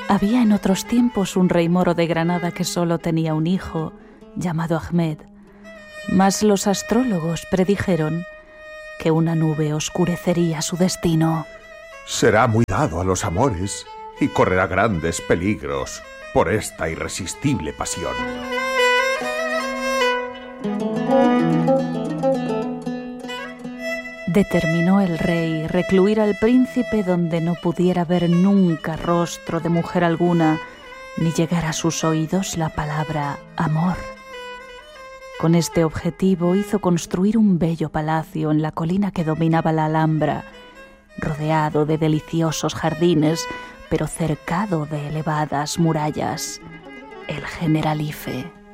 Había en otros tiempos un rey moro de Granada que solo tenía un hijo, llamado Ahmed, mas los astrólogos predijeron que una nube oscurecería su destino. Será muy dado a los amores y correrá grandes peligros por esta irresistible pasión. Determinó el rey recluir al príncipe donde no pudiera ver nunca rostro de mujer alguna, ni llegar a sus oídos la palabra amor. Con este objetivo hizo construir un bello palacio en la colina que dominaba la Alhambra, rodeado de deliciosos jardines, pero cercado de elevadas murallas, el Generalife.